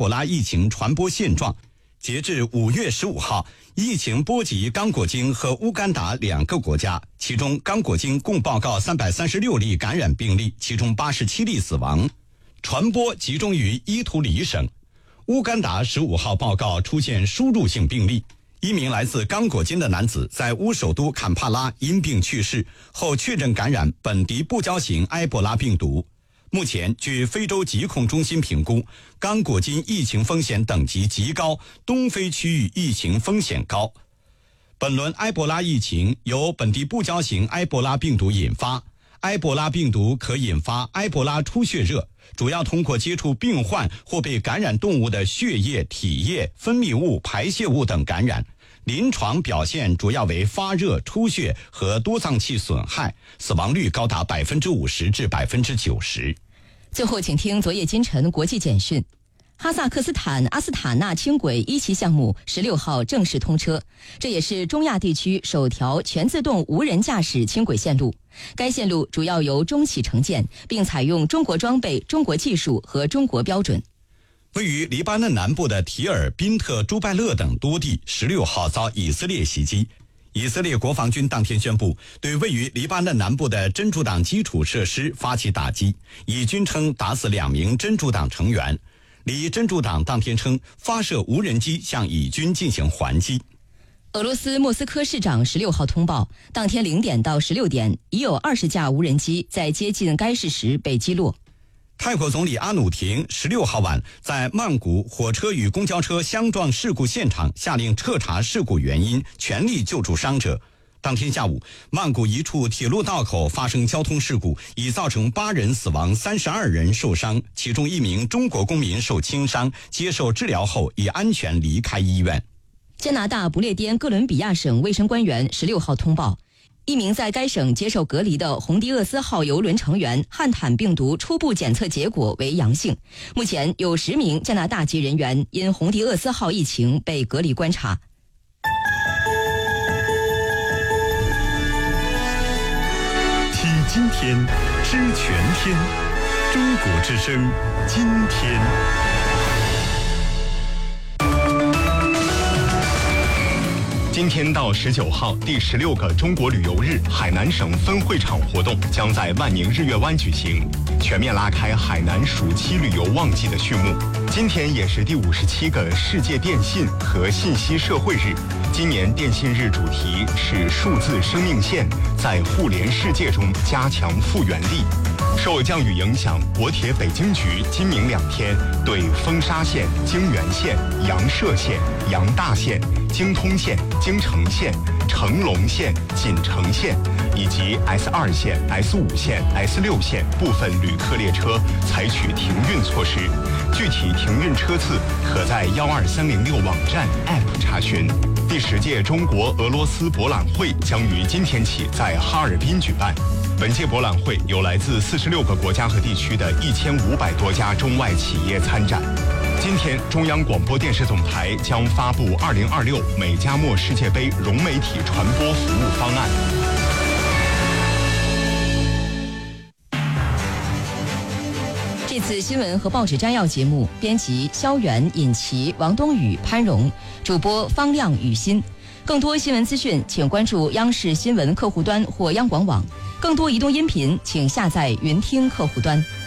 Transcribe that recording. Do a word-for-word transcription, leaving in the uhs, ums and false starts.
博拉疫情传播现状。截至五月十五号，疫情波及刚果金和乌干达两个国家，其中刚果金共报告三百三十六例感染病例，其中八十七例死亡，传播集中于伊图里省。乌干达十五号报告出现输入性病例，一名来自刚果金的男子在乌首都坎帕拉因病去世后，确诊感染本地布胶型埃博拉病毒。目前，据非洲疾控中心评估，刚果金疫情风险等级极高，东非区域疫情风险高。本轮埃博拉疫情由本地布胶型埃博拉病毒引发，埃博拉病毒可引发埃博拉出血热，主要通过接触病患或被感染动物的血液、体液、分泌物、排泄物等感染。临床表现主要为发热、出血和多脏器损害，死亡率高达百分之五十至百分之九十。 最后，请听昨夜今晨国际简讯。哈萨克斯坦阿斯塔纳轻轨一期项目十六号正式通车，这也是中亚地区首条全自动无人驾驶轻轨线路。该线路主要由中企承建，并采用中国装备、中国技术和中国标准。 位于黎巴嫩南部的提尔、宾特、朱拜勒等多地十六号遭以色列袭击。以色列国防军当天宣布，对位于黎巴嫩南部的真主党基础设施发起打击，以军称打死两名真主党成员。黎真主党当天称，发射无人机向以军进行还击。 俄罗斯莫斯科市长十六号通报，当天零点到十六点，已有二十架无人机在接近该市时被击落。 泰国总理阿努廷十六号晚在曼谷火车与公交车相撞事故现场下令彻查事故原因，全力救助伤者。当天下午，曼谷一处铁路道口发生交通事故，已造成八人死亡，三十二人受伤，其中一名中国公民受轻伤，接受治疗后已安全离开医院。 加拿大不列颠哥伦比亚省卫生官员十六号通报，一名在该省接受隔离的红迪厄斯号邮轮成员汉坦病毒初步检测结果为阳性。目前有十名加拿大籍人员因红迪厄斯号疫情被隔离观察。 听今天，知全天，中国之声，今天。今天到十九号，第十六个中国旅游日海南省分会场活动将在万宁日月湾举行，全面拉开海南暑期旅游旺季的序幕。今天也是第五十七个世界电信和信息社会日。今年电信日主题是数字生命线，在互联世界中加强复原力。受降雨影响，国铁北京局今明两天对丰沙线、京原线、阳涉线、阳大线、京通线、京城线、成龙线、锦城线以及 S 二 线、S 五 线、S 六 线部分旅客列车采取停运措施。具体停运车次可在幺二三零六网站 App 查询。第十届中国俄罗斯博览会将于今天起在哈尔滨举办。本届博览会有来自四十六个国家和地区的一千五百多家中外企业参展。今天，中央广播电视总台将发布二零二六美加墨世界杯融媒体传播服务方案。 这次新闻和报纸摘要节目，编辑肖远、尹奇、王冬雨、潘荣，主播方亮、雨欣。更多新闻资讯，请关注央视新闻客户端或央广网。更多移动音频，请下载云听客户端。